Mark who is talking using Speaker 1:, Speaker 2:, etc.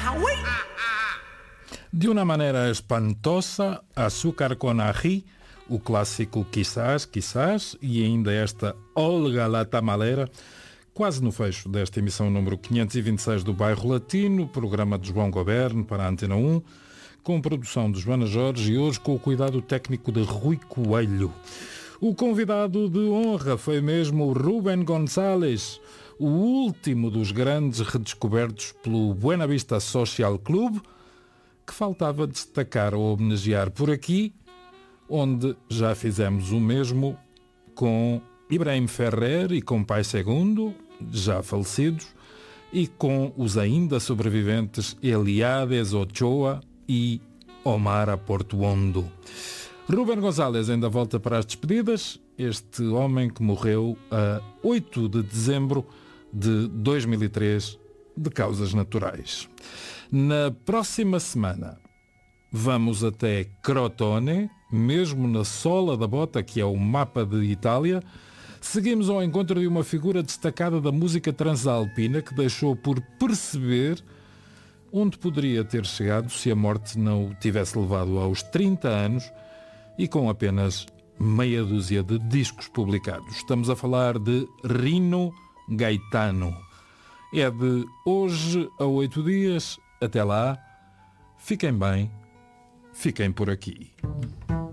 Speaker 1: De uma maneira espantosa, Açúcar com Ají, o clássico Quizás, e ainda esta Olga la Tamalera, quase no fecho desta emissão número 526 do Bairro Latino, programa de João Goberno para a Antena 1, com produção de Joana Jorge e hoje com o cuidado técnico de Rui Coelho. O convidado de honra foi mesmo o Rubén González, o último dos grandes redescobertos pelo Buena Vista Social Club, que faltava destacar ou homenagear por aqui, onde já fizemos o mesmo com Ibrahim Ferrer e com Pai Segundo, já falecidos, e com os ainda sobreviventes Eliades Ochoa e Omar Portuondo. Rubén González ainda volta para as despedidas, este homem que morreu a 8 de dezembro de 2003 de causas naturais. Na próxima semana vamos até Crotone, mesmo na sola da bota, que é o mapa de Itália. Seguimos ao encontro de uma figura destacada da música transalpina que deixou por perceber onde poderia ter chegado se a morte não o tivesse levado aos 30 anos e com apenas meia dúzia de discos publicados. Estamos a falar de Rino Gaetano. É de hoje a 8 dias. Até lá, fiquem bem, fiquem por aqui.